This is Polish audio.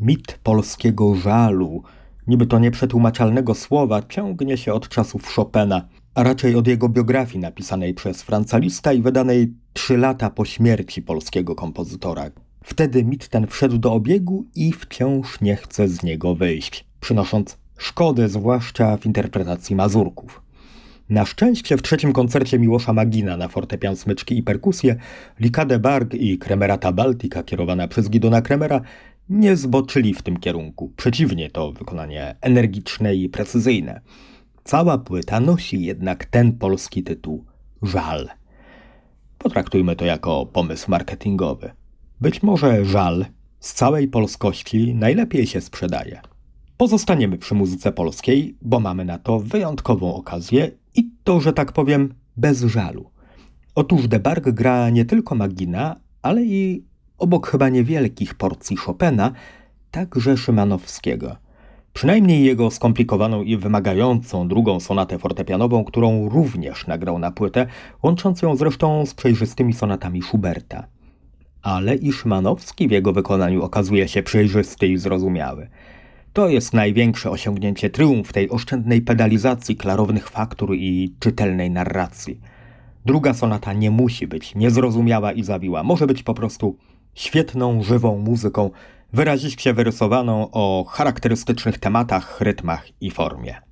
Mit polskiego żalu, niby to nieprzetłumaczalnego słowa, ciągnie się od czasów Chopina, a raczej od jego biografii napisanej przez Franza Liszta i wydanej 3 lata po śmierci polskiego kompozytora. Wtedy mit ten wszedł do obiegu i wciąż nie chce z niego wyjść, przynosząc szkody, zwłaszcza w interpretacji mazurków. Na szczęście w 3. koncercie Miłosza Magina na fortepian, smyczki i perkusję Lica de Barg i Kremerata Baltica kierowana przez Gidona Kremera nie zboczyli w tym kierunku. Przeciwnie, to wykonanie energiczne i precyzyjne. Cała płyta nosi jednak ten polski tytuł – Żal. Potraktujmy to jako pomysł marketingowy. Być może żal z całej polskości najlepiej się sprzedaje. Pozostaniemy przy muzyce polskiej, bo mamy na to wyjątkową okazję i to, że tak powiem, bez żalu. Otóż de Barg gra nie tylko Magina, ale i obok chyba niewielkich porcji Chopina, także Szymanowskiego. Przynajmniej jego skomplikowaną i wymagającą drugą sonatę fortepianową, którą również nagrał na płytę, łącząc ją zresztą z przejrzystymi sonatami Schuberta. Ale i Szymanowski w jego wykonaniu okazuje się przejrzysty i zrozumiały. To jest największe osiągnięcie, triumf tej oszczędnej pedalizacji, klarownych faktur i czytelnej narracji. Druga sonata nie musi być niezrozumiała i zawiła. Może być po prostu świetną, żywą muzyką, wyraziście wyrysowaną o charakterystycznych tematach, rytmach i formie.